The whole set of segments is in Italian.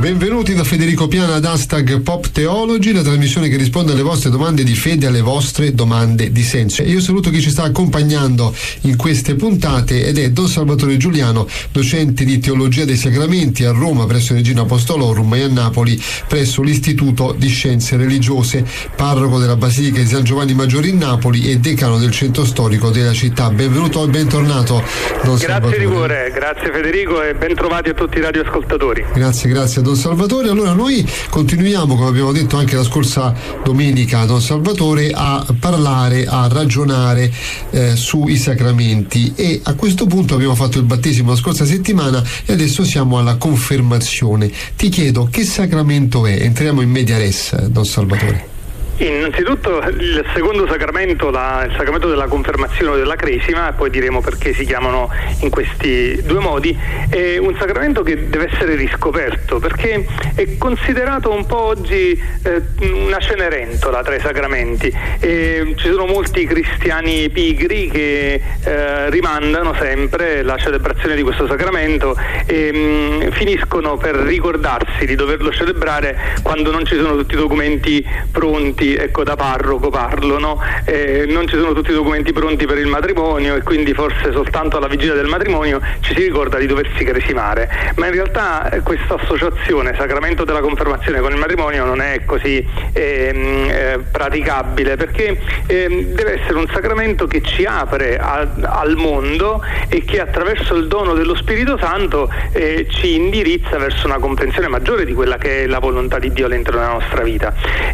Benvenuti da Federico Piana ad Hashtag Pop Theology, la trasmissione che risponde alle vostre domande di fede, alle vostre domande di senso. Io saluto chi ci sta accompagnando in queste puntate ed è Don Salvatore Giuliano, docente di Teologia dei Sacramenti a Roma presso Regina Apostolorum e a Napoli presso l'Istituto di Scienze Religiose, parroco della Basilica di San Giovanni Maggiore in Napoli e decano del centro storico della città. Benvenuto e bentornato Don Salvatore. Grazie di cuore, grazie Federico e ben trovati a tutti i radioascoltatori. Grazie Don Salvatore. Allora noi continuiamo, come abbiamo detto anche la scorsa domenica, Don Salvatore, a parlare, a ragionare sui sacramenti, e a questo punto abbiamo fatto il battesimo la scorsa settimana e adesso siamo alla confermazione. Ti chiedo, che sacramento è? Entriamo in media res, Don Salvatore. Innanzitutto il secondo sacramento, il sacramento della confermazione o della cresima, poi diremo perché si chiamano in questi due modi, è un sacramento che deve essere riscoperto, perché è considerato un po' oggi una cenerentola tra i sacramenti. Ci sono molti cristiani pigri che rimandano sempre la celebrazione di questo sacramento e finiscono per ricordarsi di doverlo celebrare quando non ci sono tutti i documenti pronti. Ecco, da parroco parlo, no? Non ci sono tutti i documenti pronti per il matrimonio e quindi forse soltanto alla vigilia del matrimonio ci si ricorda di doversi cresimare, ma in realtà questa associazione sacramento della confermazione con il matrimonio non è così praticabile, perché deve essere un sacramento che ci apre al mondo e che attraverso il dono dello Spirito Santo ci indirizza verso una comprensione maggiore di quella che è la volontà di Dio all'interno della nostra vita.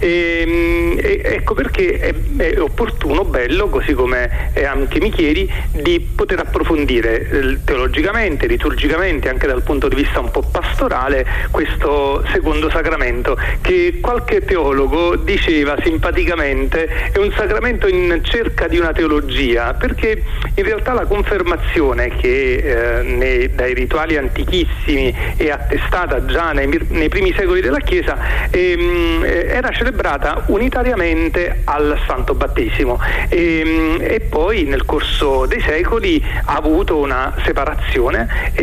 Ecco perché è opportuno, bello, così come anche mi chiedi, di poter approfondire teologicamente, liturgicamente, anche dal punto di vista un po' pastorale, questo secondo sacramento, che qualche teologo diceva simpaticamente è un sacramento in cerca di una teologia, perché in realtà la confermazione, che dai rituali antichissimi è attestata già nei primi secoli della Chiesa, era celebrata unitariamente al Santo Battesimo e poi nel corso dei secoli ha avuto una separazione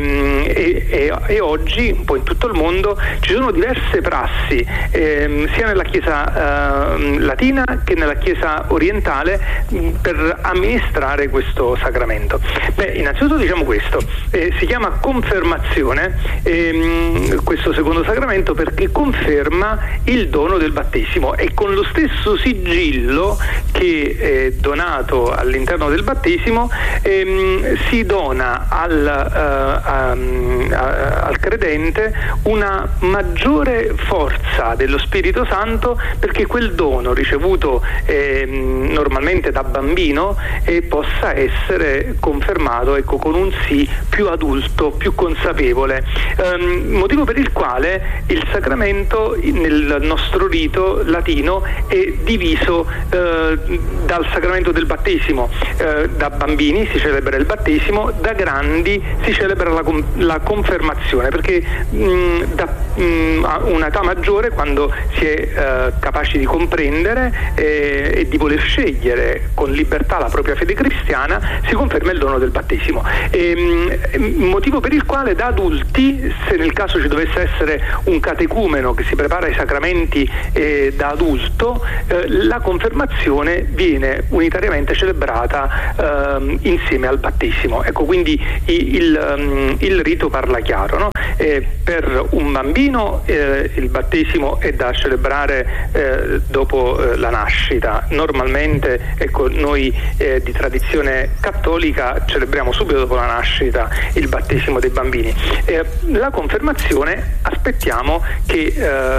e oggi un po' in tutto il mondo ci sono diverse prassi sia nella Chiesa latina che nella Chiesa orientale per amministrare questo sacramento. Innanzitutto diciamo questo, si chiama confermazione questo secondo sacramento perché conferma il dono del battesimo, e con lo stesso sigillo che è donato all'interno del battesimo si dona al credente una maggiore forza dello Spirito Santo, perché quel dono ricevuto normalmente da bambino possa essere confermato, ecco, con un sì più adulto, più consapevole, motivo per il quale il sacramento nel nostro rito latino è diviso dal sacramento del battesimo. Da bambini si celebra il battesimo, da grandi si celebra la confermazione, perché a un'età maggiore, quando si è capaci di comprendere e di voler scegliere con libertà la propria fede cristiana, si conferma il dono del battesimo, motivo per il quale da adulti, se nel caso ci dovesse essere un catecumeno che si prepara ai sacramenti da adulto, la confermazione viene unitariamente celebrata insieme al battesimo. Ecco, quindi il rito parla chiaro, no? Per un bambino il battesimo è da celebrare dopo la nascita. Normalmente, ecco, noi di tradizione cattolica celebriamo subito dopo la nascita il battesimo dei bambini. La confermazione aspettiamo che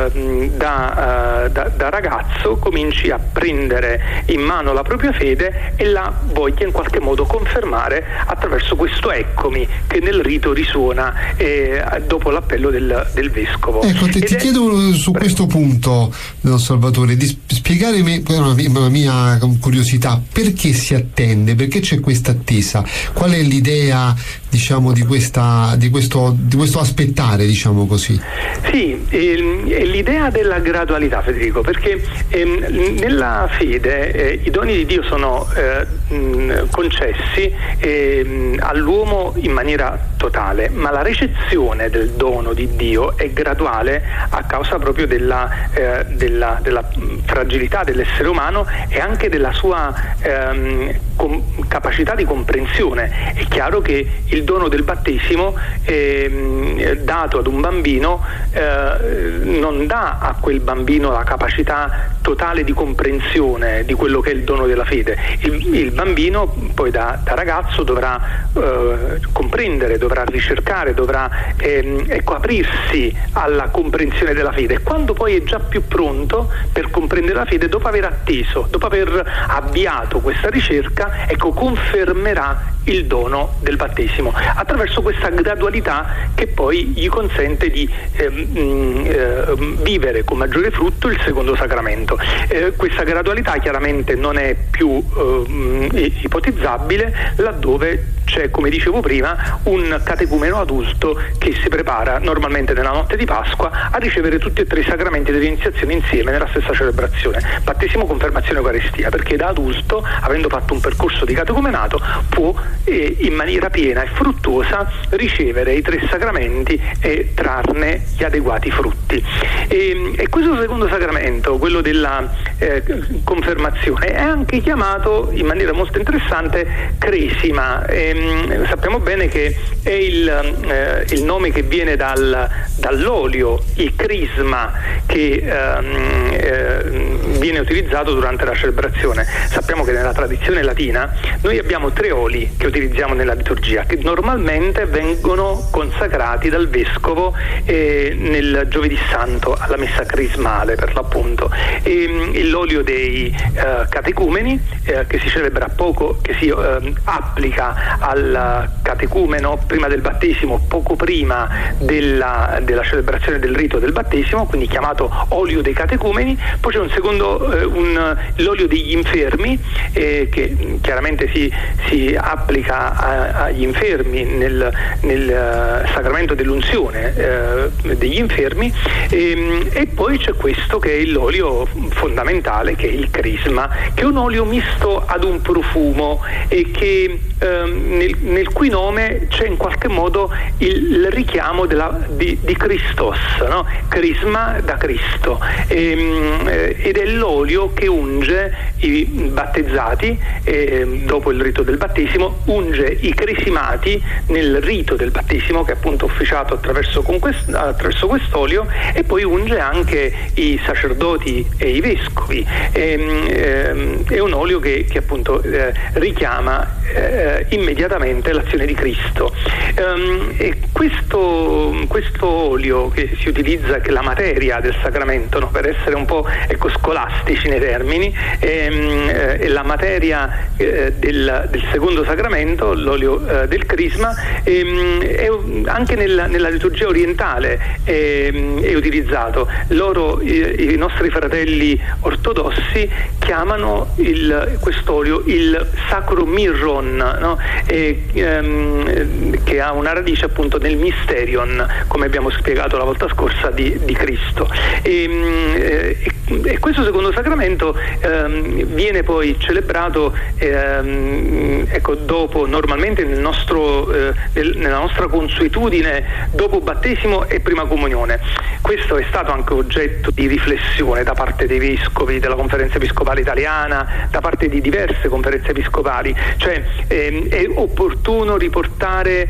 da ragazzo cominci a prendere in mano la propria fede e la voglia in qualche modo confermare attraverso questo eccomi che nel rito risuona dopo l'appello del vescovo. Ecco, ti chiedo su questo punto, Don Salvatore, di spiegarmi una mia curiosità: perché si attende, perché c'è questa attesa, qual è l'idea, diciamo, di questo aspettare, diciamo così? Sì, è l'idea della gradualità, Federico, perché nella fede i doni di Dio sono concessi all'uomo in maniera totale, ma la recezione del dono di Dio è graduale a causa proprio della fragilità dell'essere umano e anche della sua capacità di comprensione. È chiaro che il dono del battesimo dato ad un bambino non dà a quel bambino la capacità totale di comprensione di quello che è il dono della fede. Il bambino poi da ragazzo dovrà comprendere, dovrà ricercare, dovrà aprirsi alla comprensione della fede. Quando poi è già più pronto per comprendere la fede, dopo aver atteso, dopo aver avviato questa ricerca, confermerà il dono del battesimo attraverso questa gradualità che poi gli consente di vivere con maggiore frutto il secondo sacramento. Questa gradualità chiaramente non è più ipotizzabile laddove c'è, come dicevo prima, un catecumeno adulto che si prepara normalmente nella notte di Pasqua a ricevere tutti e tre i sacramenti dell'iniziazione insieme nella stessa celebrazione: battesimo, confermazione, Eucaristia, perché da adulto, avendo fatto un percorso di catecumenato, può in maniera piena e fruttuosa ricevere i tre sacramenti e trarne gli adeguati frutti. E questo secondo sacramento, quello della confermazione, è anche chiamato in maniera molto interessante cresima. Sappiamo bene che è il nome che viene dall'olio, il crisma, che viene utilizzato durante la celebrazione. Sappiamo che nella tradizione latina noi abbiamo tre oli che utilizziamo nella liturgia, che normalmente vengono consacrati dal vescovo nel giovedì santo, alla messa crismale per l'appunto. L'olio dei catecumeni, che si celebra poco, che si applica al catecumeno prima del battesimo, poco prima della celebrazione del rito del battesimo, quindi chiamato olio dei catecumeni. Poi c'è un secondo, l'olio degli infermi, che chiaramente si applica agli infermi nel sacramento dell'unzione degli infermi, e poi c'è questo che è l'olio fondamentale, che è il crisma, che è un olio misto ad un profumo e che nel cui nome c'è in qualche modo il richiamo di Christos, no? Crisma da Cristo, ed è l'olio che unge i battezzati dopo il rito del battesimo, unge i cresimati nel rito del battesimo, che è appunto officiato attraverso quest'olio, e poi unge anche i sacerdoti e i vescovi. È un olio che appunto richiama immediatamente l'azione di Cristo. E questo olio che si utilizza, che è la materia del sacramento, no? Per essere un po' scolastici nei termini, è la materia del secondo sacramento, l'olio del crisma, anche nella liturgia orientale è utilizzato. I nostri fratelli ortodossi chiamano quest'olio il sacro mirron, no? Che ha una radice appunto nel mysterion, come abbiamo spiegato la volta scorsa, di Cristo. E questo secondo sacramento viene poi celebrato dopo, normalmente nella nostra consuetudine, dopo battesimo e prima comunione. Questo è stato anche oggetto di riflessione da parte dei vescovi, della Conferenza Episcopale Italiana, da parte di diverse conferenze episcopali. Cioè è opportuno riportare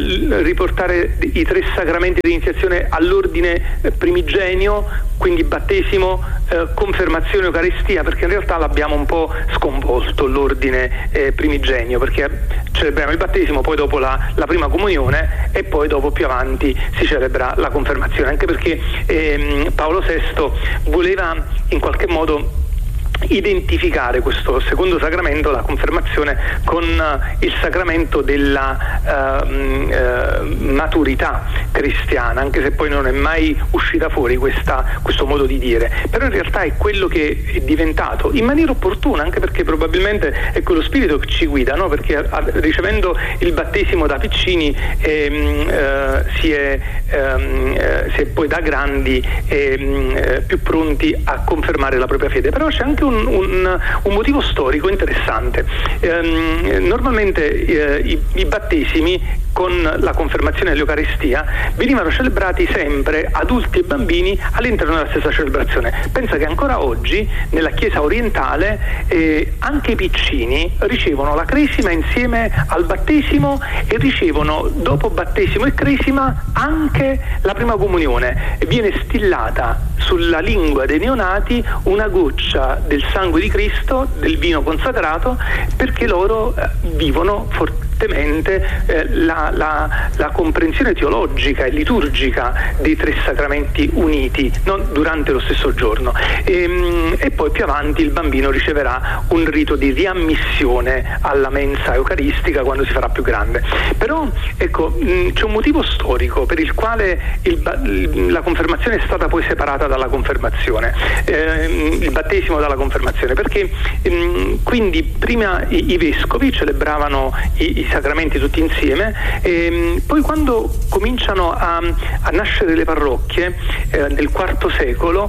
i tre sacramenti di iniziazione all'ordine primigenio, quindi battesimo, confermazione, Eucaristia, perché in realtà l'abbiamo un po' sconvolto l'ordine primigenio, perché celebriamo il battesimo, poi dopo la prima comunione, e poi dopo, più avanti, si celebra la confermazione, anche perché Paolo VI voleva in qualche modo identificare questo secondo sacramento, la confermazione, con il sacramento della maturità cristiana, anche se poi non è mai uscita fuori questo modo di dire, però in realtà è quello che è diventato in maniera opportuna, anche perché probabilmente è quello spirito che ci guida, no? Perché ricevendo il battesimo da piccini si è poi da grandi più pronti a confermare la propria fede. Però c'è anche un motivo storico interessante. Normalmente i battesimi con la confermazione dell'Eucaristia venivano celebrati sempre, adulti e bambini, all'interno della stessa celebrazione. Pensa che ancora oggi nella Chiesa orientale anche i piccini ricevono la cresima insieme al battesimo e ricevono dopo battesimo e cresima anche la prima comunione. Viene stillata sulla lingua dei neonati una goccia del sangue di Cristo, del vino consacrato, perché loro vivono fortemente la comprensione teologica e liturgica dei tre sacramenti uniti, non durante lo stesso giorno. E poi più avanti il bambino riceverà un rito di riammissione alla mensa eucaristica quando si farà più grande. Però ecco, c'è un motivo storico per il quale la confermazione è stata poi separata dalla confermazione, il battesimo dalla confermazione, perché quindi prima i vescovi celebravano i sacramenti tutti insieme, e poi quando cominciano a nascere le parrocchie nel IV secolo,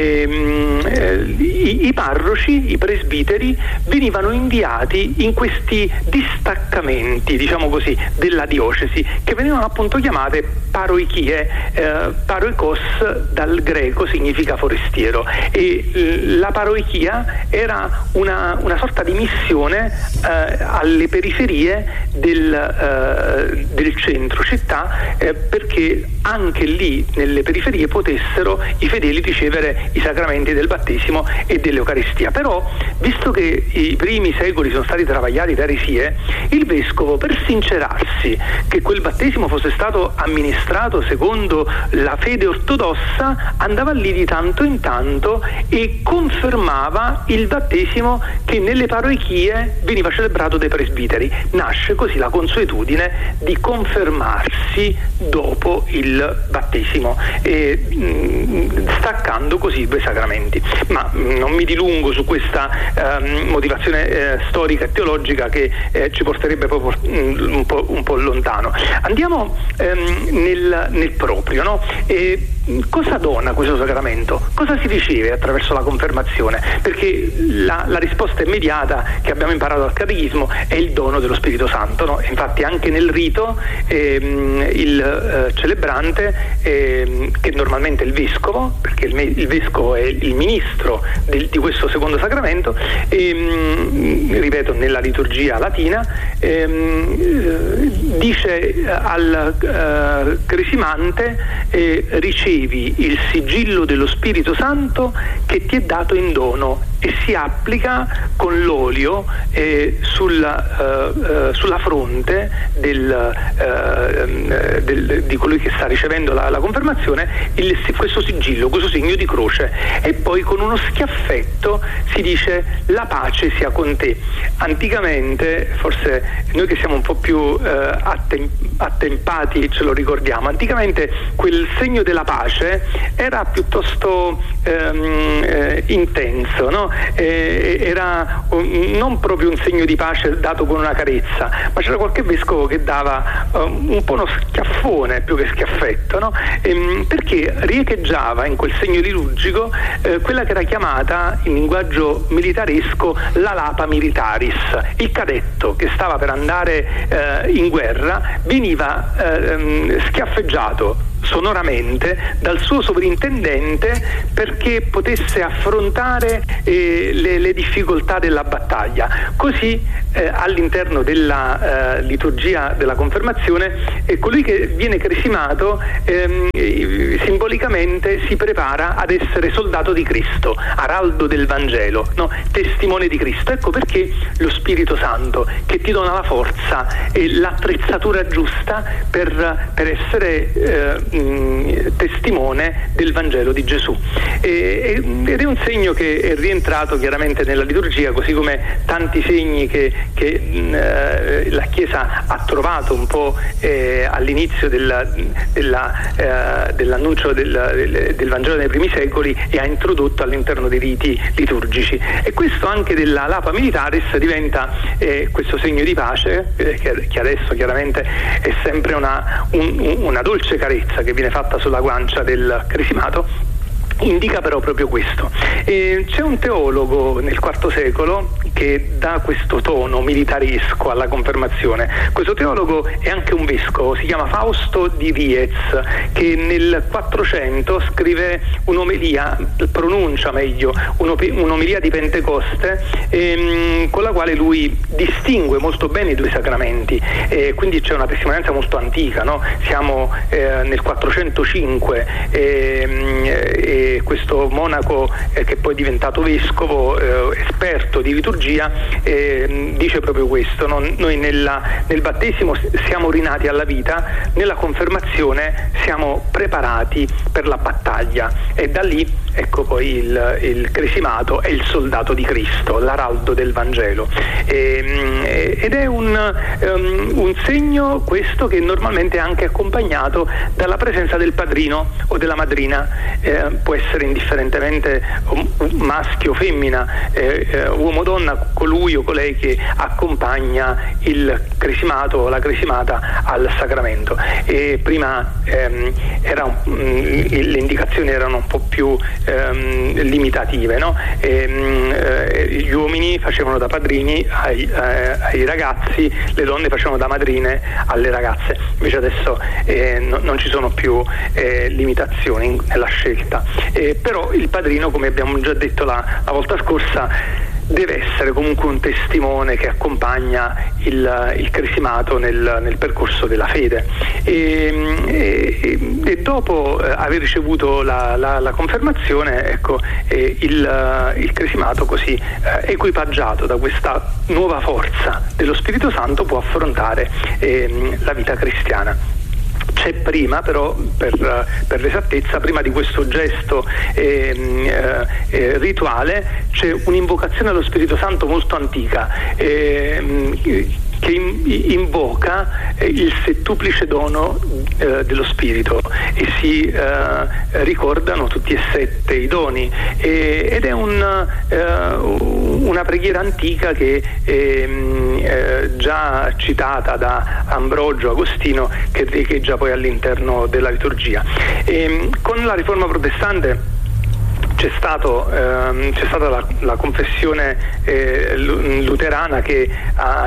i parroci, i presbiteri venivano inviati in questi distaccamenti, diciamo così, della diocesi, che venivano appunto chiamate paroichie. Paroikos dal greco significa forestiero, e la paroichia era una sorta di missione alle periferie del centro città, perché anche lì nelle periferie potessero i fedeli ricevere i sacramenti del battesimo e dell'Eucaristia. Però, visto che i primi secoli sono stati travagliati da eresie, il vescovo, per sincerarsi che quel battesimo fosse stato amministrato secondo la fede ortodossa, andava lì di tanto in tanto e confermava il battesimo che nelle paroichie veniva celebrato dai presbiteri. Nasce così la consuetudine di confermarsi dopo il battesimo, staccando così i due sacramenti. Ma non mi dilungo su questa motivazione storica e teologica che ci porterebbe proprio un po' lontano. Andiamo nel proprio, no? Cosa dona questo sacramento? Cosa si riceve attraverso la confermazione? Perché la risposta immediata che abbiamo imparato al catechismo è il dono dello Spirito Santo, no? Infatti anche nel rito il celebrante, che normalmente è il vescovo, perché il vescovo è il ministro di questo secondo sacramento, ripeto, nella liturgia latina, dice al cresimante: ricevi il sigillo dello Spirito Santo che ti è dato in dono, e si applica con l'olio sulla fronte di colui che sta ricevendo la confermazione, questo sigillo, questo segno di croce, e poi con uno schiaffetto si dice: la pace sia con te. Anticamente, forse noi che siamo un po' più attempati ce lo ricordiamo, anticamente quel segno della pace era piuttosto intenso, no? Era non proprio un segno di pace dato con una carezza, ma c'era qualche vescovo che dava un po' uno schiaffone più che schiaffetto, no? Perché riecheggiava in quel segno liturgico quella che era chiamata in linguaggio militaresco la lapa militaris. Il cadetto che stava per andare in guerra veniva schiaffeggiato sonoramente dal suo sovrintendente perché potesse affrontare le difficoltà della battaglia. Così all'interno della liturgia della confermazione colui che viene cresimato simbolicamente si prepara ad essere soldato di Cristo, araldo del Vangelo, no? Testimone di Cristo. Ecco perché lo Spirito Santo, che ti dona la forza e l'attrezzatura giusta per essere testimone del Vangelo di Gesù, ed è un segno che è rientrato chiaramente nella liturgia, così come tanti segni che la Chiesa ha trovato un po' all'inizio dell'annuncio del Vangelo nei primi secoli e ha introdotto all'interno dei riti liturgici. E questo anche della lapa militaris diventa questo segno di pace, che adesso chiaramente è sempre una dolce carezza che viene fatta sulla guancia del cresimato, indica però proprio questo. C'è un teologo nel IV secolo che dà questo tono militaresco alla confermazione. Questo teologo è anche un vescovo, si chiama Fausto di Riez, che nel 400 scrive un'omelia, pronuncia meglio, un'omelia di Pentecoste, con la quale lui distingue molto bene i due sacramenti, quindi c'è una testimonianza molto antica, no? Siamo nel 405 e questo monaco che poi è diventato vescovo, esperto di liturgia, dice proprio questo, no? Noi nel battesimo siamo rinati alla vita, nella confermazione siamo preparati per la battaglia, e da lì ecco poi il cresimato è il soldato di Cristo, l'araldo del Vangelo, ed è un segno questo che normalmente è anche accompagnato dalla presenza del padrino o della madrina, può essere indifferentemente maschio o femmina, uomo o donna, colui o colei che accompagna il cresimato o la cresimata al sacramento. E prima le indicazioni erano un po' più limitative, no? Gli uomini facevano da padrini ai ragazzi, le donne facevano da madrine alle ragazze, invece adesso non ci sono più limitazioni nella scelta, però il padrino, come abbiamo già detto la volta scorsa, deve essere comunque un testimone che accompagna il cresimato nel percorso della fede, e dopo aver ricevuto la confermazione, ecco, il cresimato così equipaggiato da questa nuova forza dello Spirito Santo può affrontare la vita cristiana. C'è prima però, per l'esattezza, prima di questo gesto rituale, c'è un'invocazione allo Spirito Santo molto antica, che invoca il settuplice dono dello Spirito, e si ricordano tutti e 7 i doni, ed è una preghiera antica che già citata da Ambrogio, Agostino, che riecheggia poi all'interno della liturgia. Con la Riforma Protestante c'è stata la confessione luterana che ha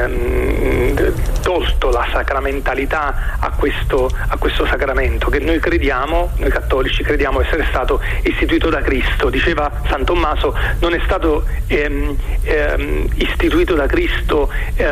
tolto la sacramentalità a questo sacramento, che noi cattolici crediamo essere stato istituito da Cristo. Diceva San Tommaso, non è stato istituito da Cristo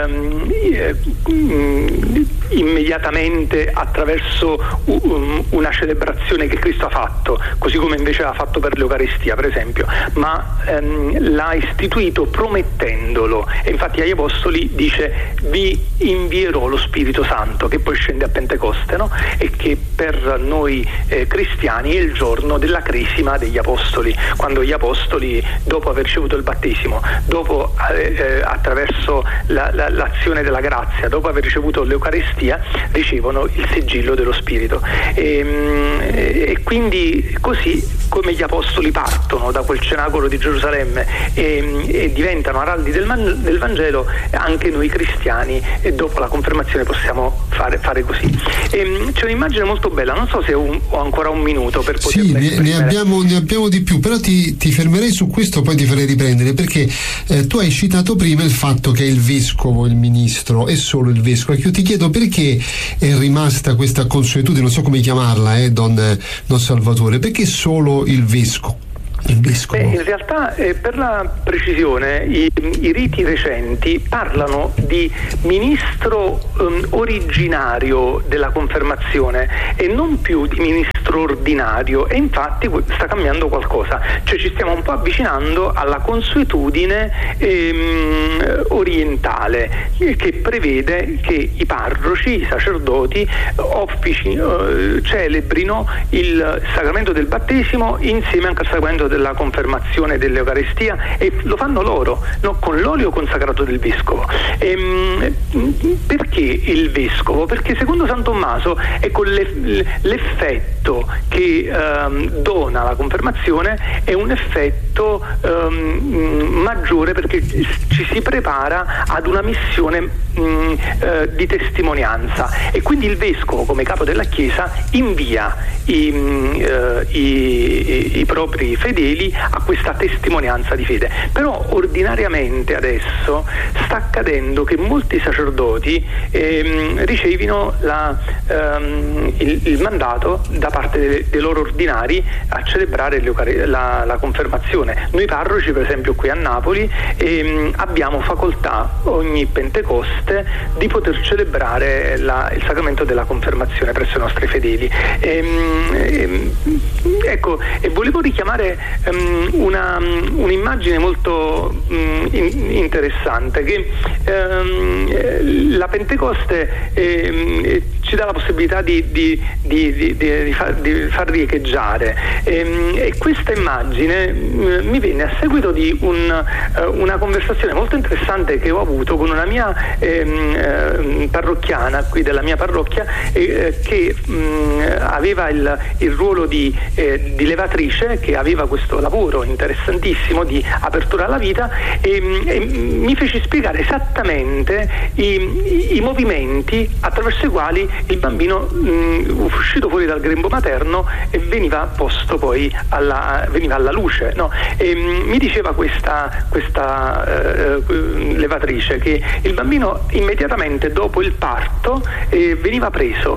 immediatamente attraverso una celebrazione che Cristo ha fatto, così come invece ha fatto per l'Eucaristia, per esempio, ma l'ha istituito promettendolo, e infatti agli Apostoli dice: vi invierò lo Spirito Santo, che poi scende a Pentecoste, no? E che per noi cristiani è il giorno della crisima degli Apostoli, quando gli Apostoli, dopo aver ricevuto il battesimo, dopo attraverso l'azione della grazia, dopo aver ricevuto l'Eucaristia, ricevono il sigillo dello Spirito, e quindi così come gli Apostoli partono da quel cenacolo di Gerusalemme e diventano araldi del Vangelo, anche noi cristiani, e dopo la confermazione possiamo fare così. C'è un'immagine molto bella, non so se ho ancora un minuto per poterla esprimere. Ne abbiamo di più, però ti fermerei su questo, poi ti farei riprendere, perché tu hai citato prima il fatto che è il vescovo il ministro, è solo il vescovo, e io ti chiedo perché è rimasta questa consuetudine, non so come chiamarla, Don Salvatore, perché solo il vescovo? In realtà, per la precisione, i riti recenti parlano di ministro originario della confermazione e non più di ministro ordinario, e infatti sta cambiando qualcosa, cioè ci stiamo un po' avvicinando alla consuetudine orientale, che prevede che i parroci, i sacerdoti celebrino il sacramento del battesimo insieme anche al sacramento della confermazione dell'Eucaristia, e lo fanno loro, no? Con l'olio consacrato del vescovo. Perché il vescovo? Perché secondo San Tommaso è con l'effetto effetto che dona la confermazione è un effetto maggiore, perché ci si prepara ad una missione di testimonianza, e quindi il vescovo, come capo della Chiesa, invia i propri fedeli a questa testimonianza di fede. Però ordinariamente adesso sta accadendo che molti sacerdoti ricevino il mandato da parte dei loro ordinari a celebrare la confermazione. Noi parroci, per esempio qui a Napoli, abbiamo facoltà ogni Pentecoste di poter celebrare il sacramento della confermazione presso i nostri fedeli. Ecco, e volevo richiamare un'immagine molto interessante, che la Pentecoste ci dà la possibilità di far riecheggiare, e questa immagine mi venne a seguito di una conversazione molto interessante che ho avuto con una mia parrocchiana qui della mia parrocchia, che aveva il ruolo di levatrice, che aveva questo lavoro interessantissimo di apertura alla vita, e mi fece spiegare esattamente i movimenti attraverso i quali il bambino, uscito fuori dal grembo materno, veniva posto poi veniva alla luce, no? E mi diceva questa levatrice che il bambino immediatamente dopo il parto veniva preso,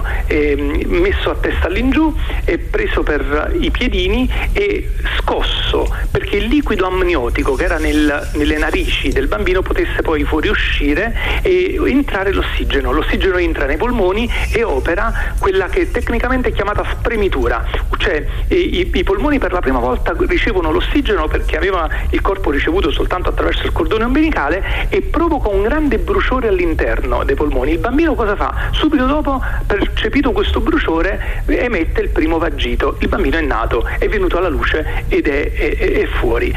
messo a testa all'ingiù, preso per i piedini e scosso, perché il liquido amniotico che era nelle narici del bambino potesse poi fuoriuscire e entrare l'ossigeno. L'ossigeno entra nei polmoni e opera quella che tecnicamente è chiamata spremitura, cioè i polmoni per la prima volta ricevono l'ossigeno perché aveva il corpo ricevuto soltanto attraverso il cordone ombelicale, e provoca un grande bruciore all'interno dei polmoni. Il bambino cosa fa? Subito dopo, percepito questo bruciore, emette il primo vagito. Il bambino è nato, è venuto alla luce ed è fuori,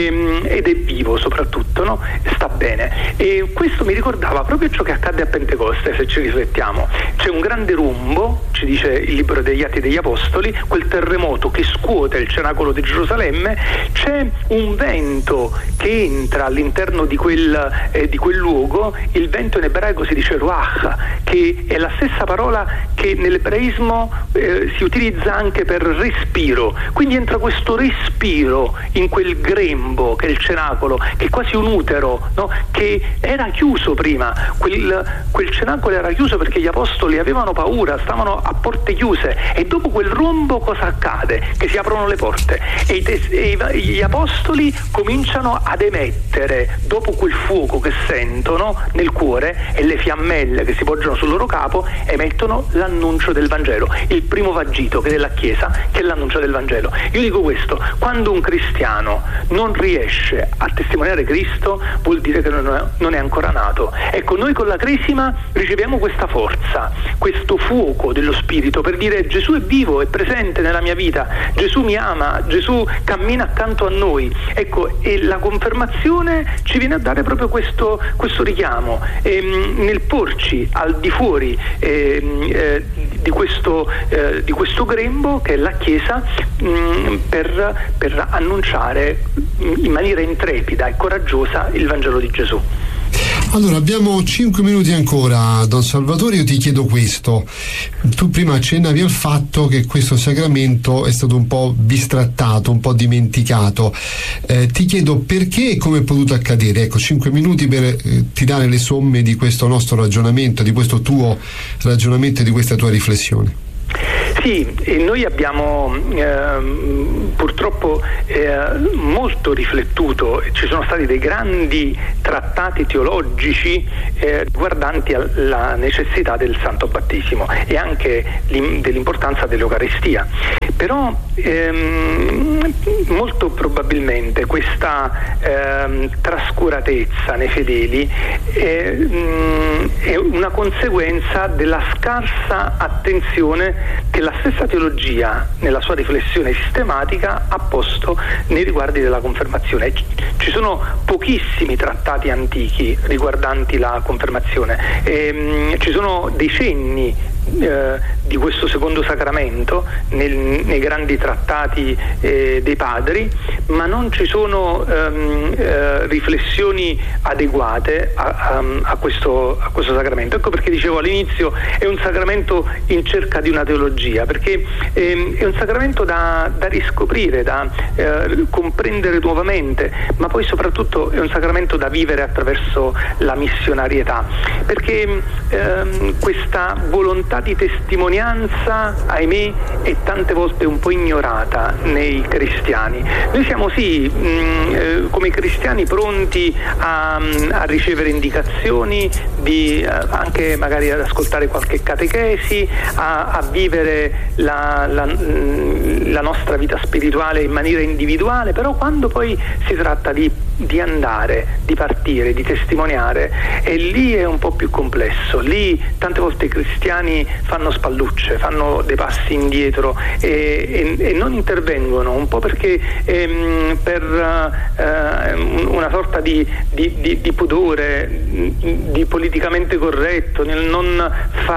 ed è vivo soprattutto, no? Sta bene. E questo mi ricordava proprio ciò che accadde a Pentecoste, se ci riflettiamo. C'è un grande rombo, ci dice il libro degli Atti degli Apostoli, quel terremoto che scuote il cenacolo di Gerusalemme, c'è un vento che entra all'interno di quel luogo. Il vento in ebraico si dice ruach, che è la stessa parola che nell'ebraismo si utilizza anche per respiro. Quindi entra questo respiro in quel grembo che è il cenacolo, che è quasi un utero, no? Che era chiuso prima. Quel cenacolo era chiuso perché gli apostoli avevano paura, stavano a porte chiuse, e dopo quel rombo cosa accade? Che si aprono le porte e gli apostoli cominciano ad emettere, dopo quel fuoco che sentono nel cuore e le fiammelle che si poggiano sul loro capo, emettono l'annuncio del Vangelo, il primo vagito che è della Chiesa, che è l'annuncio del Vangelo. Io dico questo: quando un cristiano non riesce a testimoniare Cristo, vuol dire che non è ancora nato. Ecco, noi con la Cresima riceviamo questa forza, questo fuoco dello Spirito, per dire: Gesù è vivo, è presente nella mia vita, Gesù mi ama, Gesù cammina accanto a noi. Ecco, e la confermazione ci viene a dare proprio questo richiamo, nel porci al di fuori di questo grembo che è la Chiesa, per annunciare in maniera intrepida e coraggiosa il Vangelo di Gesù. Allora, abbiamo 5 minuti ancora, Don Salvatore. Io ti chiedo questo: tu prima accennavi al fatto che questo sacramento è stato un po' bistrattato, un po' dimenticato. Ti chiedo perché e come è potuto accadere. Ecco, 5 minuti per tirare le somme di questo nostro ragionamento, di questo tuo ragionamento e di questa tua riflessione. Sì, e noi abbiamo purtroppo molto riflettuto. Ci sono stati dei grandi trattati teologici riguardanti alla necessità del Santo Battesimo e anche dell'importanza dell'Eucaristia. Però molto probabilmente questa trascuratezza nei fedeli è una conseguenza della scarsa attenzione che la stessa teologia, nella sua riflessione sistematica, ha posto nei riguardi della confermazione. Ci sono pochissimi trattati antichi riguardanti la confermazione, ci sono dei cenni di questo secondo sacramento nei grandi trattati dei padri, ma non ci sono riflessioni adeguate a questo sacramento. Ecco perché dicevo all'inizio, è un sacramento in cerca di una teologia, perché è un sacramento da riscoprire, da comprendere nuovamente, ma poi soprattutto è un sacramento da vivere attraverso la missionarietà, perché questa volontà di testimonianza, ahimè, è tante volte un po' ignorata nei cristiani. Noi siamo come cristiani pronti a ricevere indicazioni, anche magari ad ascoltare qualche catechesi, a vivere la nostra vita spirituale in maniera individuale, però quando poi si tratta di andare, di partire, di testimoniare, e lì è un po' più complesso. Lì tante volte i cristiani fanno spallucce, fanno dei passi indietro e non intervengono, un po' perché per una sorta di pudore, di politicamente corretto, nel non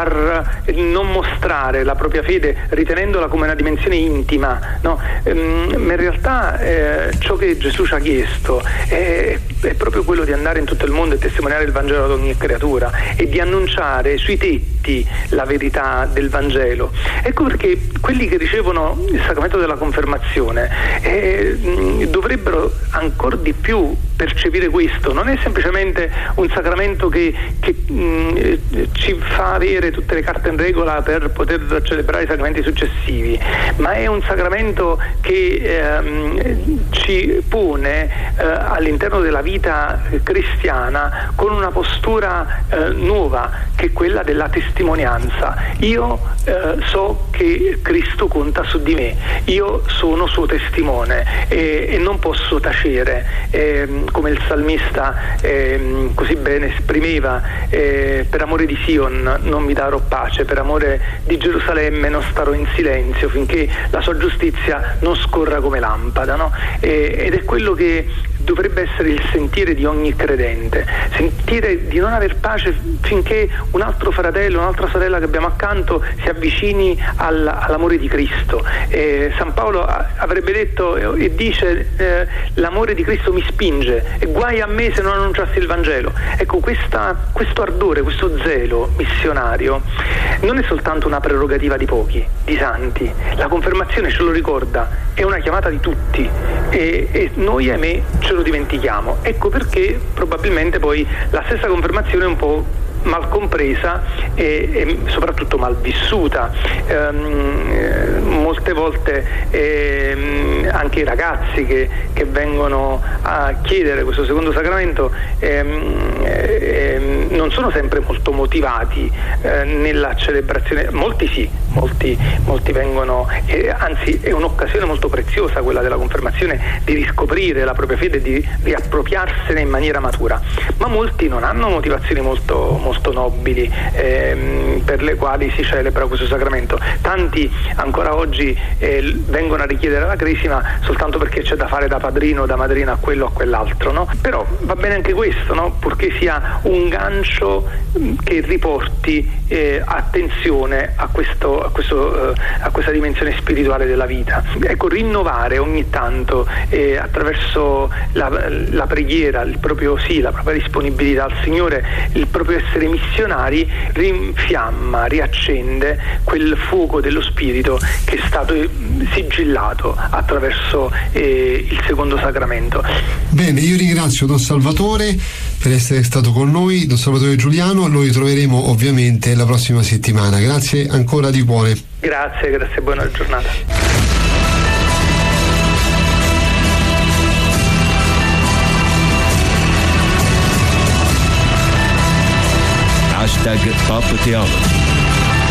mostrare la propria fede ritenendola come una dimensione intima, no? Ma in realtà ciò che Gesù ci ha chiesto è proprio quello di andare in tutto il mondo e testimoniare il Vangelo ad ogni creatura e di annunciare sui tetti la verità del Vangelo. Ecco perché quelli che ricevono il sacramento della confermazione dovrebbero ancora di più percepire questo. Non è semplicemente un sacramento che ci fa avere tutte le carte in regola per poter celebrare i sacramenti successivi, ma è un sacramento che ci pone all'interno della vita cristiana con una postura nuova, che è quella della testimonianza. Io so che Cristo conta su di me, io sono suo testimone e non posso tacere, come il salmista così bene esprimeva, per amore di Sion non mi darò pace, per amore di Gerusalemme non starò in silenzio finché la sua giustizia non scorra come lampada, no? Ed è quello che dovrebbe essere il sentire di ogni credente, sentire di non aver pace finché un altro fratello, un'altra sorella che abbiamo accanto si avvicini all'amore di Cristo. San Paolo avrebbe detto e dice l'amore di Cristo mi spinge e guai a me se non annunciassi il Vangelo. Ecco, questo ardore, questo zelo missionario non è soltanto una prerogativa di pochi, di santi. La confermazione ce lo ricorda, è una chiamata di tutti e noi, ahimè, ce lo dimentichiamo. Ecco perché probabilmente poi la stessa confermazione è un po' mal compresa e soprattutto mal vissuta. Molte volte anche i ragazzi che vengono a chiedere questo secondo sacramento non sono sempre molto motivati nella celebrazione. Molti sì, molti vengono, anzi è un'occasione molto preziosa quella della confermazione di riscoprire la propria fede, di riappropriarsene in maniera matura, ma molti non hanno motivazioni molto nobili per le quali si celebra questo sacramento. Tanti ancora oggi vengono a richiedere la cresima soltanto perché c'è da fare da padrino o da madrina a quello o a quell'altro, no? Però va bene anche questo, no? Purché sia un gancio che riporti attenzione a questa dimensione spirituale della vita. Ecco, rinnovare ogni tanto attraverso la preghiera, la propria disponibilità al Signore, il proprio essere missionari, rinfiamma, riaccende quel fuoco dello spirito che è stato sigillato attraverso il secondo sacramento. Bene, io ringrazio Don Salvatore per essere stato con noi. Don Salvatore Giuliano, lo ritroveremo ovviamente la prossima settimana. Grazie ancora di cuore. Grazie, buona giornata. #PopTheology